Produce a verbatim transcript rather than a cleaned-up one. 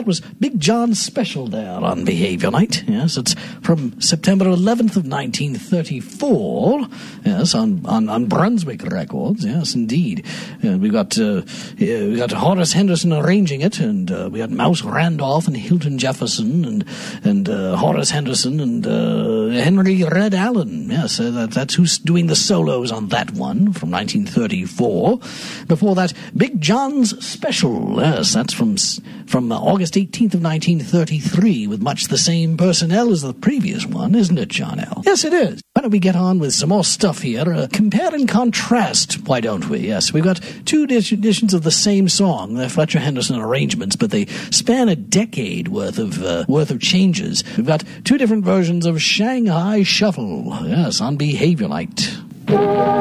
was Big John's special there on Behavior Night. Yes, it's from September eleventh of nineteen thirty-four. Yes, on, on, on Brunswick Records. Yes, indeed. Uh, we got uh, we got Horace Henderson arranging it, and uh, we got Mouse Randolph and Hilton Jefferson, and and uh, Horace Henderson and uh, Henry Red Allen. Yes, uh, that, that's who's doing the solos on that one from nineteen thirty-four. Before that, Big John's Special. Yes, that's from from uh, August eighteenth of nineteen thirty-three, with much the same personnel as the previous one, isn't it, John L? Yes, it is. Why don't we get on with some more stuff here? Uh, compare and contrast, why don't we? Yes, we've got two editions of the same song. They're Fletcher Henderson arrangements, but they span a decade worth of uh, worth of changes. We've got two different versions of Shanghai Shuffle. Yes, on Behavior Night.